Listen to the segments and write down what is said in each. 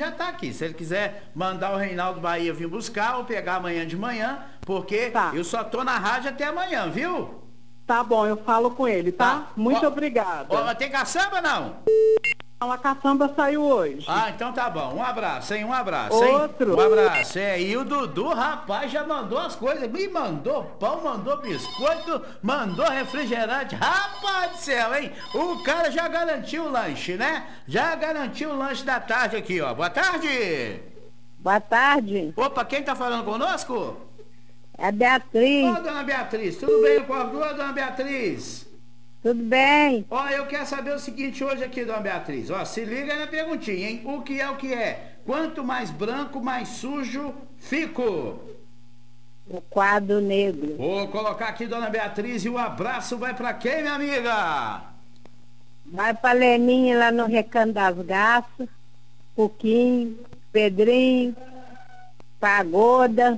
já tá aqui. Se ele quiser mandar o Reinaldo Bahia vir buscar ou pegar amanhã de manhã, porque Tá. eu só tô na rádio até amanhã, viu? Tá bom, eu falo com ele, tá? Muito obrigada. Ó, tem caçamba, não? A caçamba saiu hoje. Ah, então tá bom. Um abraço, hein? Um abraço, Outro. hein? Um abraço. E o Dudu, rapaz, já mandou as coisas. Me mandou pão, mandou biscoito, mandou refrigerante. Rapaz do céu, hein? O cara já garantiu o lanche, né? Já garantiu o lanche da tarde aqui, ó. Boa tarde. Boa tarde, Opa, quem tá falando conosco? é a Beatriz. Ô, dona Beatriz, tudo bem com a dona Beatriz? Tudo bem? Ó, eu quero saber o seguinte hoje aqui, dona Beatriz. Ó, se liga na perguntinha, hein? O que é o que é? Quanto mais branco, mais sujo fico. O quadro negro. Vou colocar aqui, dona Beatriz, e o abraço vai pra quem, minha amiga? Vai pra Leninha lá no Recanto das Garças, Puquinho, Pedrinho, pra Goda,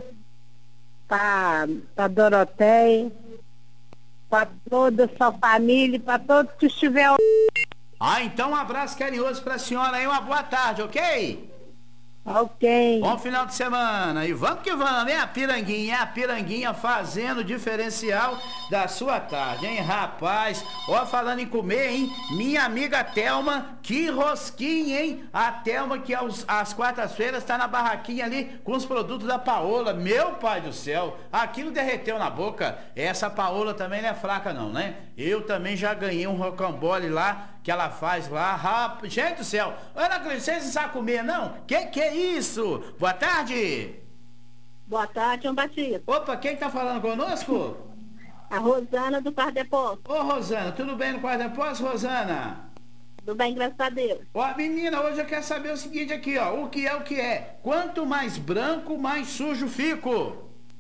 pra Doroteia, pra toda a sua família, pra todos que estiver. Ah, então um abraço carinhoso pra senhora aí, uma boa tarde, ok? Ok. Bom final de semana. E vamos que vamos, hein? A piranguinha fazendo diferencial da sua tarde, hein? Rapaz, ó, falando em comer, hein? Minha amiga Thelma, que rosquinha, hein? A Thelma que às quartas-feiras tá na barraquinha ali com os produtos da Paola. Meu pai do céu, aquilo derreteu na boca. Essa Paola também não é fraca não, né? Eu também já ganhei um rocambole lá que ela faz lá. Gente do céu, Ana Cris, vocês não sabem comer, não? Que é isso? Boa tarde. Boa tarde, João Batista. Opa, quem tá falando conosco? A Rosana do Par Depósito. Ô, Rosana, tudo bem no quarto depósito, Rosana? Tudo bem, graças a Deus. Ó, menina, hoje eu quero saber o seguinte aqui, ó. O que é o que é? Quanto mais branco, mais sujo fico.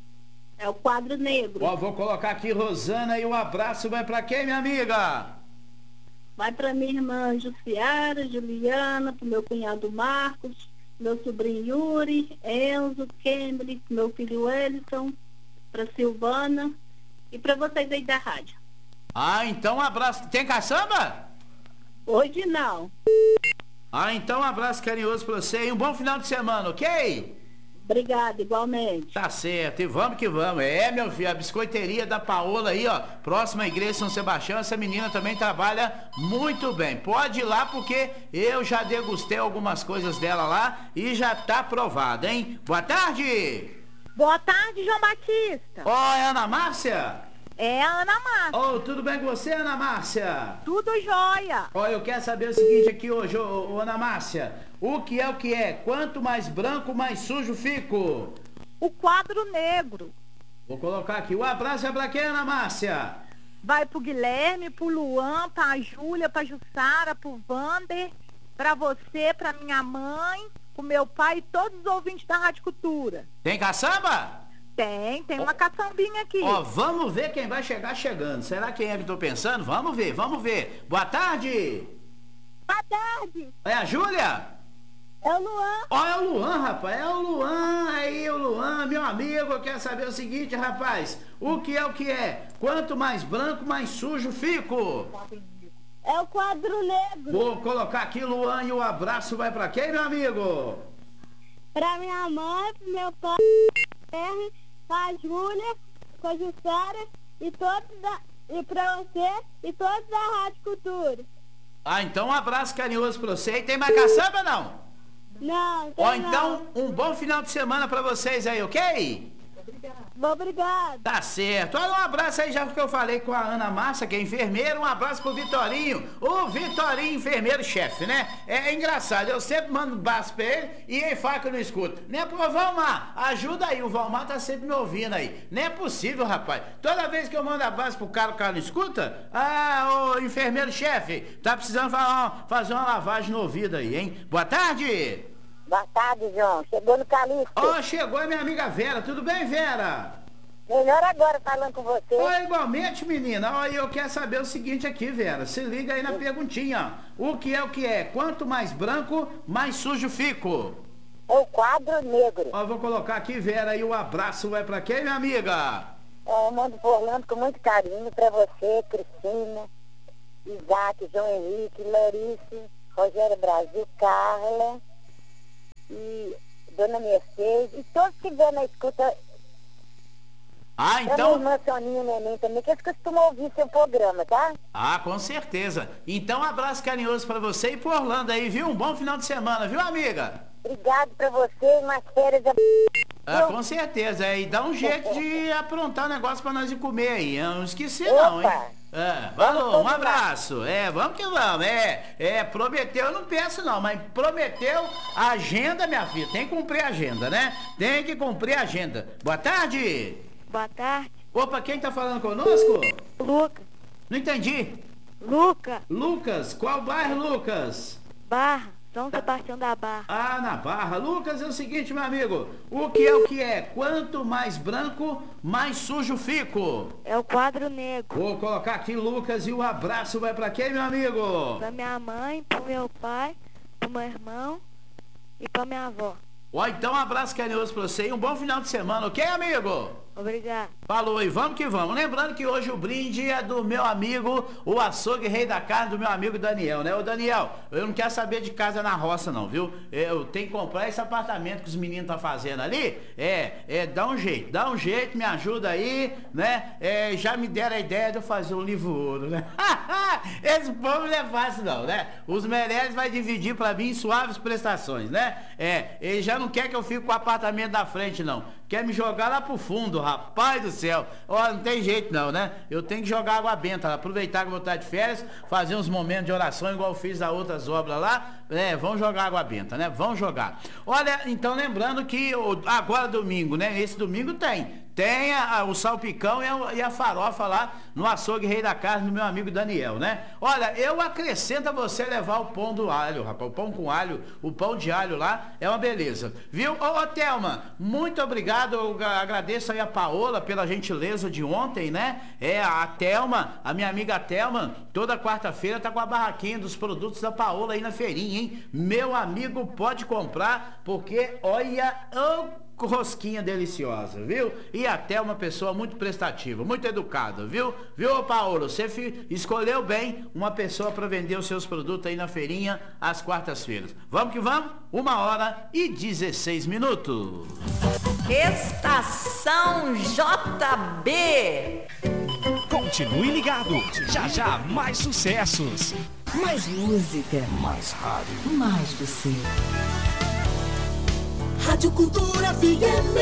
É o quadro negro. Ó, vou colocar aqui, Rosana, e o abraço vai pra quem, minha amiga? Vai para minha irmã Jussiara, Juliana, para meu cunhado Marcos, meu sobrinho Yuri, Enzo, Kemble, meu filho Wellington, para Silvana e para vocês aí da rádio. Ah, então um abraço. Tem caçamba? Hoje não. Ah, então um abraço carinhoso pra você e um bom final de semana, ok? Obrigada, igualmente. Tá certo, e vamos que vamos. É, meu filho, a biscoiteria da Paola aí, ó, próxima à igreja São Sebastião, essa menina também trabalha muito bem. Pode ir lá porque eu já degustei algumas coisas dela lá e já tá aprovado, hein? Boa tarde! Boa tarde, João Batista. Ó, é Ana Márcia? É a Ana Márcia. Ó, tudo bem com você, Ana Márcia? Tudo jóia. Ó, eu quero saber o seguinte aqui hoje, ô Ana Márcia. O que é o que é? Quanto mais branco, mais sujo fico. O quadro negro. Vou colocar aqui. O abraço é pra quem, Ana Márcia? Vai pro Guilherme, pro Luan, pra Júlia, pra Jussara, pro Vander, pra você, pra minha mãe, pro meu pai e todos os ouvintes da Rádio Cultura. Tem caçamba? Tem uma caçambinha aqui. Ó, vamos ver quem vai chegar chegando. Será quem é que eu tô pensando? Vamos ver, vamos ver. Boa tarde. Boa tarde. É a Júlia? É o Luan. Ó, é o Luan, rapaz. É o Luan. Aí, o Luan, meu amigo. Eu quero saber o seguinte, rapaz. O que é o que é? Quanto mais branco, mais sujo fico. É o quadro negro. Vou colocar aqui, Luan, e o abraço vai pra quem, meu amigo? Para minha mãe, pro meu pai, pra Júlia, com a Jussara e para você e todos da Rádio Cultura. Ah, então um abraço carinhoso pra você. E tem mais caçamba, não? Não, Ó, tem então, um bom final de semana pra vocês aí, ok? não. Obrigado. Tá certo. Olha, um abraço aí, já que eu falei com a Ana Márcia, que é enfermeira. Um abraço pro Vitorinho. O Vitorinho, enfermeiro-chefe, né? É engraçado, eu sempre mando um abraço pra ele e ele fala que eu não escuto. Não é pro Valmar, ajuda aí, o Valmar tá sempre me ouvindo aí. Não é possível, rapaz. Toda vez que eu mando abraço pro cara, o cara não escuta? Ah, ô enfermeiro-chefe, tá precisando fazer uma lavagem no ouvido aí, hein? Boa tarde. Boa tarde, João. Chegou no Calixto. Ó, chegou a minha amiga Vera. Tudo bem, Vera? Melhor agora falando com você. Ó, igualmente, menina. Ó, eu quero saber o seguinte aqui, Vera. Se liga aí na perguntinha. O que é o que é? Quanto mais branco, mais sujo fico. É o quadro negro. Ó, vou colocar aqui, Vera, e o abraço vai pra quem, minha amiga? Eu mando por Orlando com muito carinho pra você, Cristina, Isaac, João Henrique, Larice, Rogério Brasil, Carla, e Dona Mercedes, e todos que vêm na escuta. Ah, Minha então... irmã Soninha e Neném também, que eles costumam ouvir seu programa, tá? Ah, com certeza. Então, um abraço carinhoso pra você e pro Orlando aí, viu? Um bom final de semana, viu, amiga? Obrigado pra você, umas férias... Ah, com certeza. E dá um jeito de aprontar um negócio pra nós ir comer aí. Eu não esqueci não, hein? Valeu, um abraço. Vamos que vamos. Prometeu, eu não peço não, mas prometeu a agenda, minha filha. Tem que cumprir a agenda, né? Tem que cumprir a agenda. Boa tarde. Boa tarde. Opa, quem tá falando conosco? Lucas. Não entendi. Lucas, qual bairro, Lucas? Barra, São Sebastião da Barra. Ah, na Barra. Lucas, é o seguinte, meu amigo. O que é o que é? Quanto mais branco, mais sujo fico. É o quadro negro. Vou colocar aqui, Lucas, e o abraço vai pra quem, meu amigo? Pra minha mãe, pro meu pai, pro meu irmão e pra minha avó. Ó, então um abraço carinhoso pra você e um bom final de semana, ok, amigo? Obrigado. Falou e vamos que vamos. Lembrando que hoje o brinde é do meu amigo, o açougue rei da carne, do meu amigo Daniel, né? Ô Daniel, eu não quero saber de casa na roça não, viu? Eu tenho que comprar esse apartamento que os meninos estão fazendo ali. Dá um jeito, me ajuda aí, né? Já me deram a ideia de eu fazer um livro ouro, né? Esse povo não é fácil não, né? Os Meirelles vai dividir pra mim em suaves prestações, né? Ele já não quer que eu fique com o apartamento da frente não. Quer me jogar lá pro fundo, rapaz do céu. Ó, não tem jeito não, né? Eu tenho que jogar água benta, aproveitar que eu vou estar de férias, fazer uns momentos de oração, igual eu fiz a outras obras lá. Vamos jogar água benta, né? Vamos jogar. Olha, então lembrando que agora domingo, né? Esse domingo tem o salpicão e a farofa lá no açougue rei da carne do meu amigo Daniel, né? Olha, eu acrescento a você levar o pão do alho, rapaz, o pão com alho, o pão de alho lá, é uma beleza, viu? Ô Thelma, muito obrigado, eu agradeço aí a Paola pela gentileza de ontem, né? A Thelma, a minha amiga Thelma, toda quarta-feira tá com a barraquinha dos produtos da Paola aí na feirinha, hein? Meu amigo, pode comprar, porque olha... rosquinha deliciosa, viu? E até uma pessoa muito prestativa, muito educada, viu? Viu, Paulo? Você escolheu bem uma pessoa para vender os seus produtos aí na feirinha às quartas-feiras. Vamos que vamos? 1h16. Estação JB. Continue ligado. Já mais sucessos. Mais música. Mais rádio. Mais você. Rádio Cultura FM.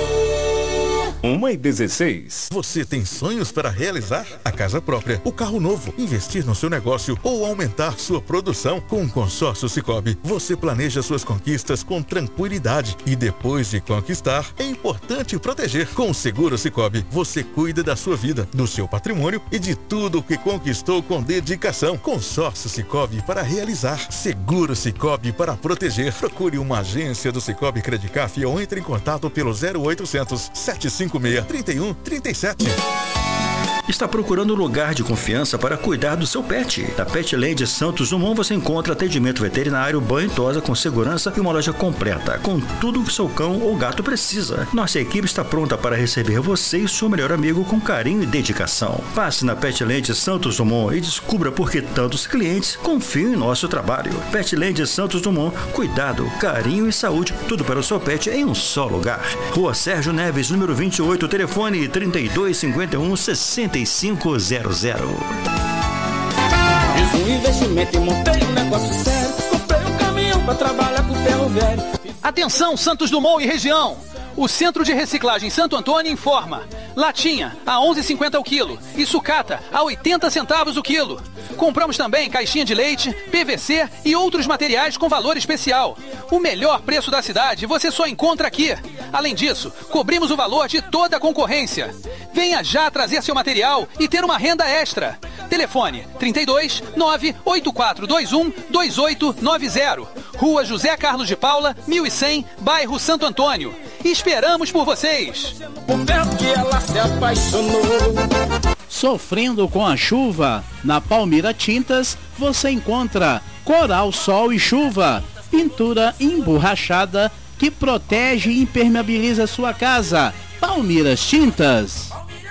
1h16. Você tem sonhos para realizar? A casa própria, o carro novo, investir no seu negócio ou aumentar sua produção? Com o Consórcio Sicoob, você planeja suas conquistas com tranquilidade e depois de conquistar, é importante proteger. Com o Seguro Sicoob, você cuida da sua vida, do seu patrimônio e de tudo o que conquistou com dedicação. Consórcio Sicoob para realizar. Seguro Sicoob para proteger. Procure uma agência do Sicoob Credicaf ou entre em contato pelo 0800 756 3137. Está procurando um lugar de confiança para cuidar do seu pet? Na Petland Santos Dumont você encontra atendimento veterinário, banho e tosa com segurança e uma loja completa, com tudo o que seu cão ou gato precisa. Nossa equipe está pronta para receber você e seu melhor amigo com carinho e dedicação. Passe na Petland Santos Dumont e descubra por que tantos clientes confiam em nosso trabalho. Petland Santos Dumont, cuidado, carinho e saúde, tudo para o seu pet em um só lugar. Rua Sérgio Neves, número 28, telefone 3251 6500. Fiz um investimento e montei um negócio sério. Comprei um caminhão pra trabalhar com ferro velho. Atenção, Santos Dumont e região! O Centro de Reciclagem Santo Antônio informa: latinha a 11,50 o quilo e sucata a 80 centavos o quilo. Compramos também caixinha de leite, PVC e outros materiais com valor especial. O melhor preço da cidade você só encontra aqui. Além disso, cobrimos o valor de toda a concorrência. Venha já trazer seu material e ter uma renda extra. Telefone 32 98421 2890. Rua José Carlos de Paula, 1100, bairro Santo Antônio. Esperamos por vocês. Que ela se apaixonou. Sofrendo com a chuva? Na Palmira Tintas você encontra Coral, Sol e Chuva, pintura emborrachada que protege e impermeabiliza sua casa. Palmiras Tintas.